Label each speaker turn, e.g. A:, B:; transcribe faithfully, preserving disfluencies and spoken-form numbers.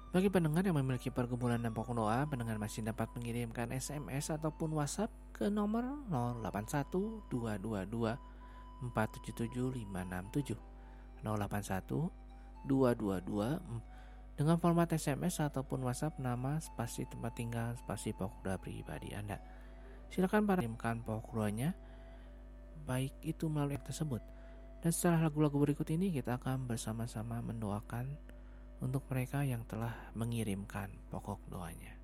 A: Bagi pendengar yang memiliki pergumulan dan pokok doa, pendengar masih dapat mengirimkan S M S ataupun WhatsApp ke nomor nol delapan satu dua dua dua empat tujuh tujuh lima enam tujuh nol delapan satu dua dua dua dengan format S M S ataupun WhatsApp nama, spasi tempat tinggal, spasi pokok doa pribadi Anda. Silakan para kirimkan pokok doanya, baik itu melalui app tersebut. Dan setelah lagu-lagu berikut ini, kita akan bersama-sama mendoakan untuk mereka yang telah mengirimkan pokok doanya.